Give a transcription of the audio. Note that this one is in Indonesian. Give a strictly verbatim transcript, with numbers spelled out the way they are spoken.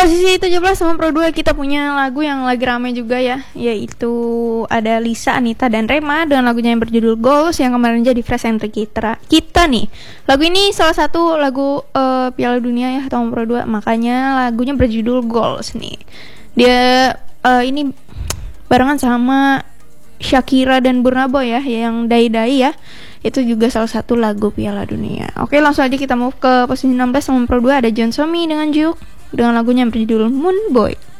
posisi tujuh belas sama Pro dua kita punya lagu yang lagi rame juga ya, yaitu ada Lisa, Anita, dan Rema dengan lagunya yang berjudul Goals yang kemarin jadi fresh entry kita. Kita nih, lagu ini salah satu lagu uh, Piala Dunia ya tahun Pro dua, makanya lagunya berjudul Goals nih. Dia uh, ini barengan sama Shakira dan Burna Boy ya, yang Dai Dai ya. Itu juga salah satu lagu Piala Dunia. Oke, langsung aja kita move ke posisi enam belas sama Pro dua ada John Somi dengan Juk dengan lagunya yang berjudul Moon Boy.